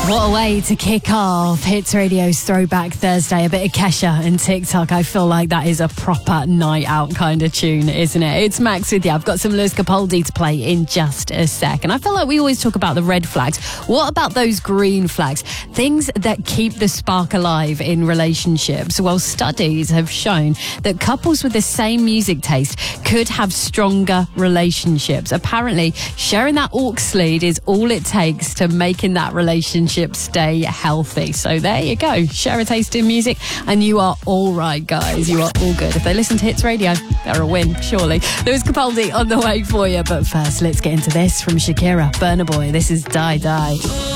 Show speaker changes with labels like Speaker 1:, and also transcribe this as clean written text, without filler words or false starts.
Speaker 1: What a way to kick off Hits Radio's Throwback Thursday. A bit of Kesha and TikTok. I feel like that is a proper night out kind of tune, isn't it? It's Max with you. I've got some Lewis Capaldi to play in just a sec. And I feel like we always talk about the red flags. What about those green flags? Things that keep the spark alive in relationships. Well, studies have shown that couples with the same music taste could have stronger relationships. Apparently, sharing that aux lead is all it takes to making that relationship stay healthy. So there you go. Share a taste in music and you are all right, guys. You are all good. If they listen to Hits Radio, they're a win, surely. Lewis Capaldi on the way for you. But first, let's get into this from Shakira, Burna Boy. This is Die Die.